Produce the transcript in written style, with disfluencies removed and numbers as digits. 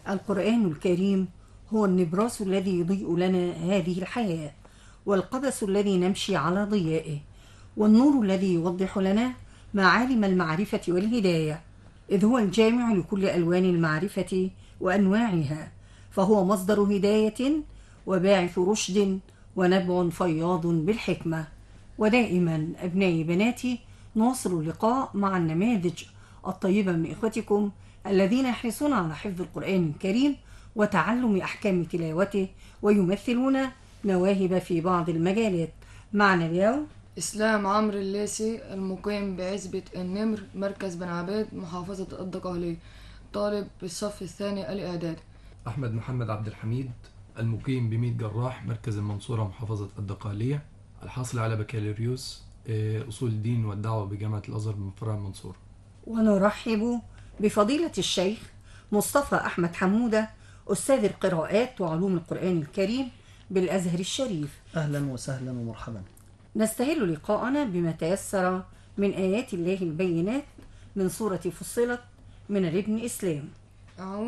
القرآن الكريم هو النبراس الذي يضيء لنا هذه الحياة، والقبس الذي نمشي على ضيائه، والنور الذي يوضح لنا معالم المعرفة والهداية، إذ هو الجامع لكل ألوان المعرفة وأنواعها، فهو مصدر هداية وباعث رشد ونبع فياض بالحكمة. ودائما أبنائي بناتي نواصل اللقاء مع النماذج الطيبة من إخوتكم الذين يحرصون على حفظ القرآن الكريم وتعلم أحكام تلاوته، ويمثلون مواهب في بعض المجالات. معنا اليوم إسلام عمرو الليثي، المقيم بعزبة النمر، مركز بن عبيد، محافظة الدقهلية، طالب بالصف الثاني الإعدادي. أحمد محمد عبد الحميد، المقيم بميت جراح، مركز المنصورة، محافظة الدقهلية، الحاصل على بكالوريوس أصول الدين والدعوة بجامعة الأزهر من فرع المنصورة. ونرحب بفضيلة الشيخ مصطفى أحمد حمودة، أستاذ القراءات وعلوم القرآن الكريم بالأزهر الشريف. أهلا وسهلا ومرحبا. نستهل لقاءنا بما تيسر من آيات الله البينات من سورة فصلت من الابن إسلام. أعوذ